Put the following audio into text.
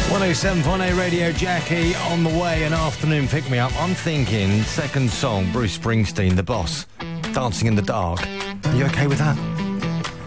107.8 Radio, Jackie on the way, an afternoon pick-me-up. I'm thinking, second song, Bruce Springsteen, The Boss, Dancing in the Dark. Are you okay with that?